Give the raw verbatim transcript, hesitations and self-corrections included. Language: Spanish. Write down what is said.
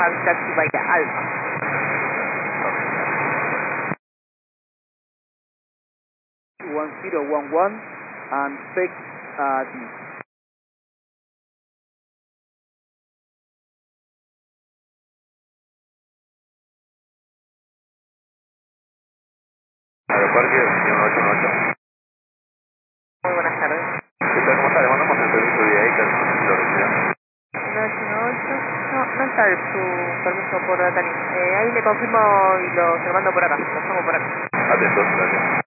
have taxi by Alpha. one zero one one and six uh, D. Aeroparque uno ocho uno ocho. Muy buenas tardes. ¿Qué tal? ¿Cómo está? Le mandamos el servicio de ahí, que lo recibió. uno ocho uno ocho. No, no está el- su permiso por data link. Eh, ahí le confirmo y lo, se lo mando por acá. Lo tomo por acá. Atentos, gracias.